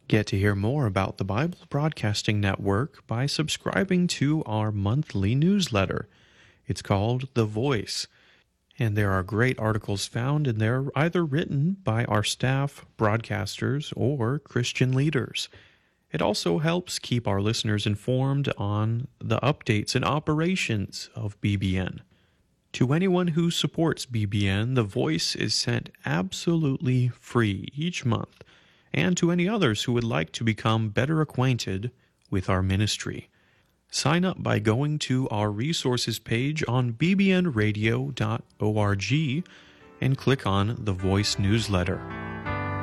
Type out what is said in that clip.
Get to hear more about the Bible Broadcasting Network by subscribing to our monthly newsletter. It's called The Voice, and there are great articles found in there either written by our staff, broadcasters, or Christian leaders. It also helps keep our listeners informed on the updates and operations of BBN. To anyone who supports BBN, The Voice is sent absolutely free each month, and to any others who would like to become better acquainted with our ministry. Sign up by going to our resources page on bbnradio.org and click on the Voice newsletter.